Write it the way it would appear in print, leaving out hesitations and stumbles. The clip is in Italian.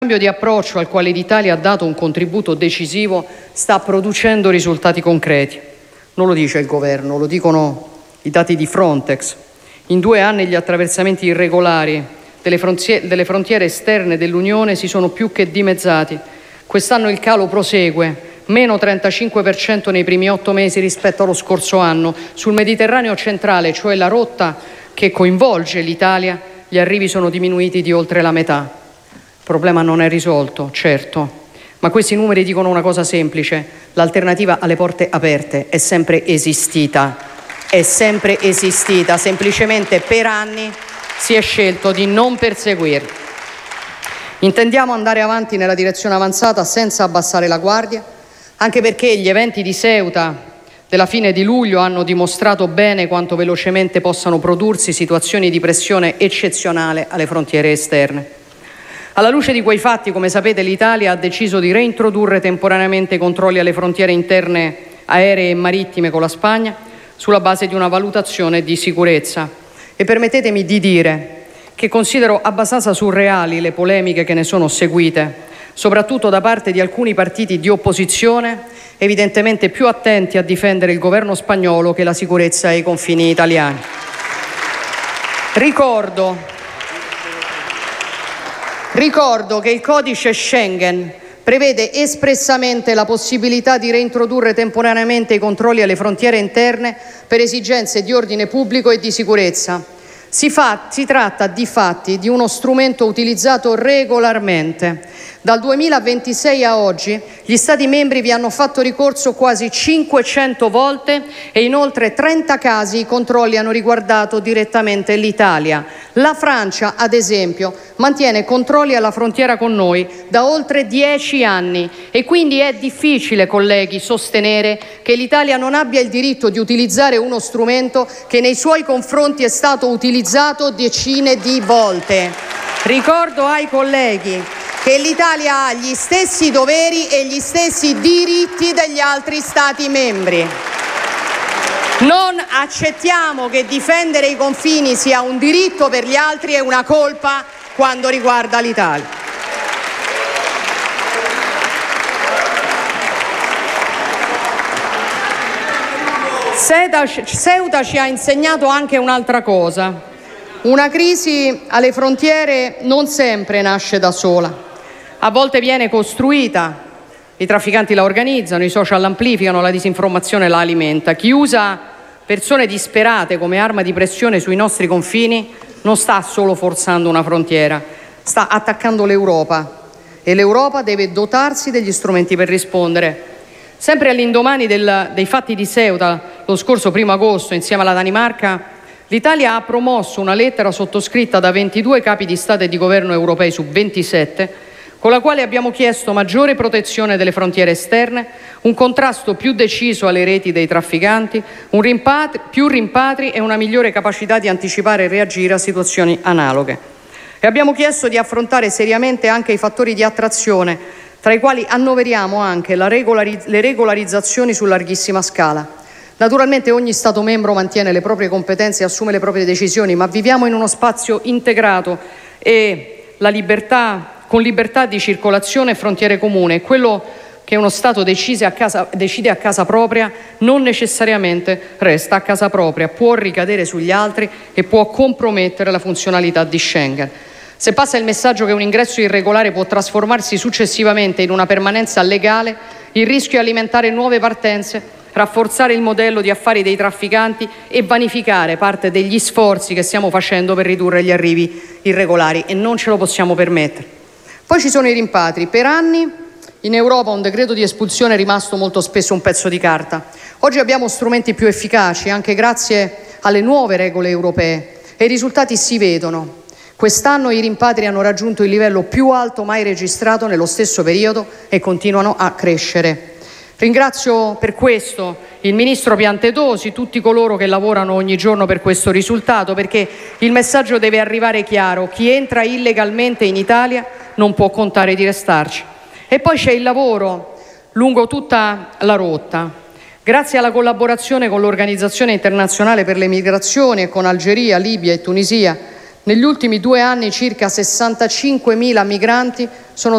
Il cambio di approccio al quale l'Italia ha dato un contributo decisivo sta producendo risultati concreti. Non lo dice il governo, lo dicono i dati di Frontex. In 2 anni gli attraversamenti irregolari delle frontiere esterne dell'Unione si sono più che dimezzati. Quest'anno il calo prosegue, meno 35% nei primi 8 mesi rispetto allo scorso anno. Sul Mediterraneo centrale, cioè la rotta che coinvolge l'Italia, gli arrivi sono diminuiti di oltre la metà. Il problema non è risolto, certo, ma questi numeri dicono una cosa semplice: l'alternativa alle porte aperte è sempre esistita, semplicemente per anni si è scelto di non perseguirla. Intendiamo andare avanti nella direzione avanzata senza abbassare la guardia, anche perché gli eventi di Ceuta della fine di luglio hanno dimostrato bene quanto velocemente possano prodursi situazioni di pressione eccezionale alle frontiere esterne. Alla luce di quei fatti, come sapete, l'Italia ha deciso di reintrodurre temporaneamente i controlli alle frontiere interne aeree e marittime con la Spagna sulla base di una valutazione di sicurezza. E permettetemi di dire che considero abbastanza surreali le polemiche che ne sono seguite, soprattutto da parte di alcuni partiti di opposizione, evidentemente più attenti a difendere il governo spagnolo che la sicurezza ai confini italiani. Ricordo che il codice Schengen prevede espressamente la possibilità di reintrodurre temporaneamente i controlli alle frontiere interne per esigenze di ordine pubblico e di sicurezza. Si tratta difatti di uno strumento utilizzato regolarmente. Dal 2026 a oggi gli Stati membri vi hanno fatto ricorso quasi 500 volte e in oltre 30 casi i controlli hanno riguardato direttamente l'Italia. La Francia, ad esempio, mantiene controlli alla frontiera con noi da oltre 10 anni e quindi è difficile, colleghi, sostenere che l'Italia non abbia il diritto di utilizzare uno strumento che nei suoi confronti è stato utilizzato decine di volte. Ricordo ai colleghi che l'Italia ha gli stessi doveri e gli stessi diritti degli altri Stati membri. Non accettiamo che difendere i confini sia un diritto per gli altri e una colpa quando riguarda l'Italia. Ceuta ci ha insegnato anche un'altra cosa. Una crisi alle frontiere non sempre nasce da sola. A volte viene costruita, i trafficanti la organizzano, i social l'amplificano, la disinformazione la alimenta. Chi usa persone disperate come arma di pressione sui nostri confini non sta solo forzando una frontiera, sta attaccando l'Europa e l'Europa deve dotarsi degli strumenti per rispondere. Sempre all'indomani dei fatti di Ceuta, lo scorso 1 agosto, insieme alla Danimarca, l'Italia ha promosso una lettera sottoscritta da 22 capi di Stato e di governo europei su 27, con la quale abbiamo chiesto maggiore protezione delle frontiere esterne, un contrasto più deciso alle reti dei trafficanti, più rimpatri e una migliore capacità di anticipare e reagire a situazioni analoghe. E abbiamo chiesto di affrontare seriamente anche i fattori di attrazione, tra i quali annoveriamo anche le regolarizzazioni su larghissima scala. Naturalmente ogni Stato membro mantiene le proprie competenze e assume le proprie decisioni, ma viviamo in uno spazio integrato e con libertà di circolazione e frontiere comuni. Quello che uno Stato decide a casa propria non necessariamente resta a casa propria, può ricadere sugli altri e può compromettere la funzionalità di Schengen. Se passa il messaggio che un ingresso irregolare può trasformarsi successivamente in una permanenza legale, il rischio è alimentare nuove partenze, rafforzare il modello di affari dei trafficanti e vanificare parte degli sforzi che stiamo facendo per ridurre gli arrivi irregolari, e non ce lo possiamo permettere. Poi ci sono i rimpatri. Per anni in Europa un decreto di espulsione è rimasto molto spesso un pezzo di carta. Oggi abbiamo strumenti più efficaci, anche grazie alle nuove regole europee, e i risultati si vedono. Quest'anno i rimpatri hanno raggiunto il livello più alto mai registrato nello stesso periodo e continuano a crescere. Ringrazio per questo il Ministro Piantedosi, tutti coloro che lavorano ogni giorno per questo risultato, perché il messaggio deve arrivare chiaro: chi entra illegalmente in Italia non può contare di restarci. E poi c'è il lavoro lungo tutta la rotta. Grazie alla collaborazione con l'Organizzazione Internazionale per le Migrazioni e con Algeria, Libia e Tunisia, negli ultimi 2 anni circa 65.000 migranti